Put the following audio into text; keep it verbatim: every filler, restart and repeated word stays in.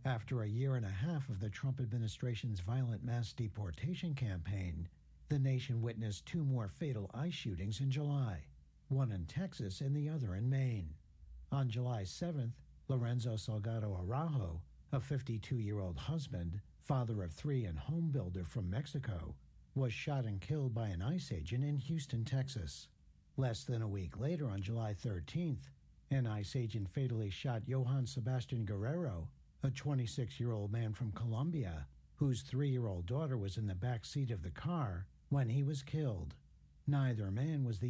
After a year and a half of the Trump administration's violent mass deportation campaign, the nation witnessed two more fatal ICE shootings in July, one in Texas and the other in Maine. On July seventh, Lorenzo Salgado Araujo, a fifty-two-year-old husband, father of three and home builder from Mexico, was shot and killed by an ICE agent in Houston, Texas. Less than a week later, on July thirteenth, an ICE agent fatally shot Johann Sebastian Guerrero, a twenty-six-year-old man from Colombia, whose three-year-old daughter was in the back seat of the car when he was killed. Neither man was the